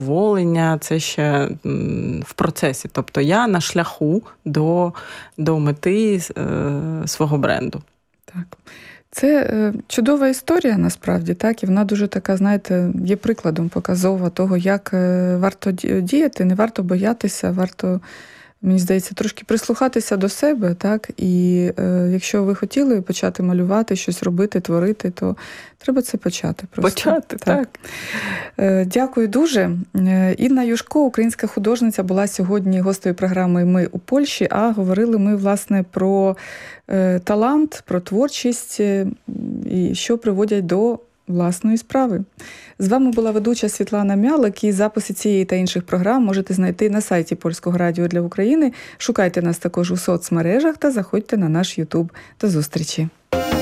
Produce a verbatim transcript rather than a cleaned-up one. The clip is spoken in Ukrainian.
Волення це ще в процесі. Тобто я на шляху до, до мети е, свого бренду. Так. Це чудова історія, насправді, так, і вона дуже така, знаєте, є прикладом показова того, як варто діяти, не варто боятися, варто, мені здається, трошки прислухатися до себе, так, і е, якщо ви хотіли почати малювати, щось робити, творити, то треба це почати. Просто. Почати, так. так. Е, дякую дуже. Інна Юшко, українська художниця, була сьогодні гостею програми «Ми у Польщі», а говорили ми, власне, про е, талант, про творчість, е, і що приводять до власної справи. З вами була ведуча Світлана Мялик, і записи цієї та інших програм можете знайти на сайті Польського радіо для України. Шукайте нас також у соцмережах та заходьте на наш Ютуб. До зустрічі!